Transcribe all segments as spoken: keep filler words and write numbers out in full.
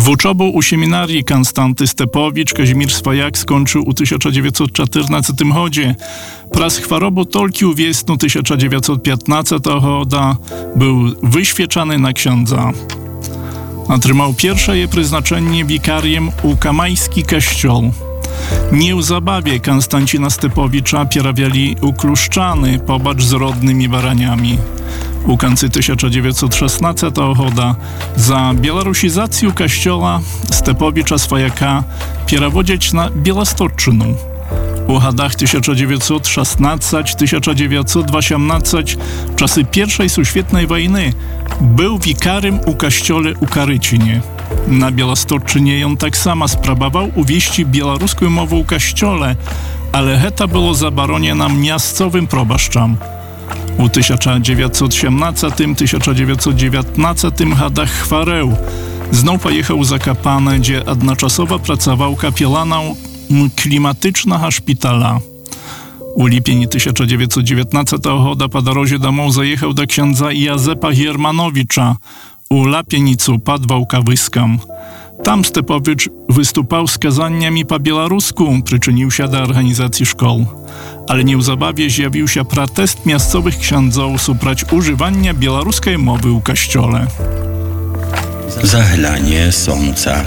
Wuczobę u seminarii Konstanty Stepowicz Kazimierz Swajak skończył u tysiąc dziewięćset czternastym chodzie. Pras chwarobu tylko w wiosnu tysiąc dziewięćset piętnastego choda był wyświeczany na księdza. Otrzymał pierwsze je przeznaczenie wikariem u Kamajski kościół. Nie w zabawie Konstancina Stepowicza pierawiali u Kluszczany pobacz z rodnymi baraniami. U końcu tysiąc dziewięćset szesnastego choda za białorusizację kościoła Stepowicza Swajaka pierawodzieć na Białostocczynu. U latach tysiąc dziewięćset szesnastego do tysiąc dziewięćset osiemnastego w czasy pierwszej światowej wojny był wikarym u kościole u Karycinie. Na Białostocczynie on tak samo sprawował uwieści białoruską mowę u kościole, ale heta było zabronione miastowym probaszczom. U tysiąc dziewięćset osiemnastego do tysiąc dziewięćset dziewiętnastego latach chwareł. Znów pojechał za Zakopane, gdzie jednoczasowo pracował kapelaną klimatycznego szpitala. U lipień tysiąc dziewięćset dziewiętnastego choda po drodze domów zajechał do księdza Jazepa Giermanowicza u Lapienicu pod Wałkowyską. Tam Stepowicz wystupał z kazaniami po białorusku, przyczynił się do organizacji szkół. Ale nie w zabawie zjawił się protest miastowych księdzów suprać używania białoruskiej mowy u kościole. Zahlanie słońca.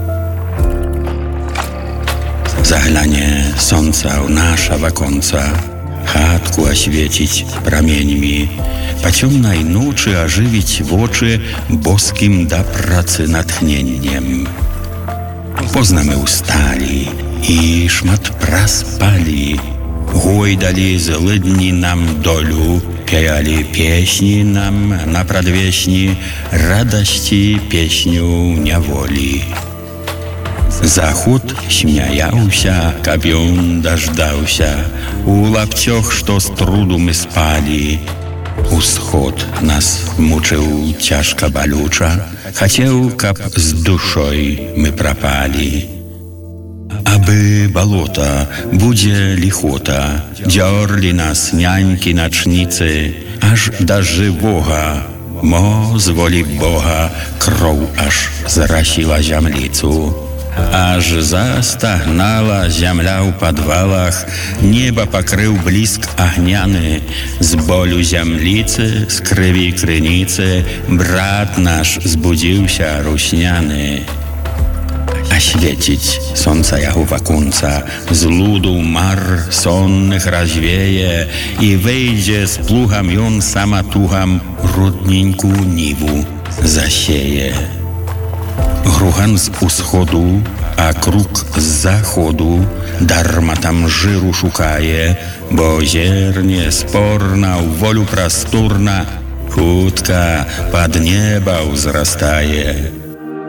Zahlanie słońca u naszego końca, chatku oświecić pramieńmi, po ciemnej nocy ożywić w oczy boskim do pracy natchnieniem. Poznamy ustali i szmat praspali, гоjdali zlydni nam dolu, pijali pieśni nam na pradwieśni, radości pieśniu niewoli. Zachód śmiał się, kapion дождался, u łapcioch, što z trudu my spali. Wschód nas muczył ciężka balucza, chciał, kab z duszą my propali. Aby balota, budzie lichota, dziorli nas niańki nacznicy, aż do żywога, mo z woli Boga, krov aż zrasiła ziemlicu. Aż zastagnała ziemia w podwalach, nieba pokrył blisk ogniany, z bolu ziemlicy, z krwi krynicy, brat nasz zbudził się ruśniany. A świecić słońca jachowa kunca, z ludu mar sonnych rozwieje i wejdzie z plucham jon sama tucham rodnińku niwu zasieje. Gruchan z uschodu, a kruk z zachodu, darma tam żyru szukaje, bo ziernie sporna, u wolu prasturna, chutka pod nieba wzrastaje.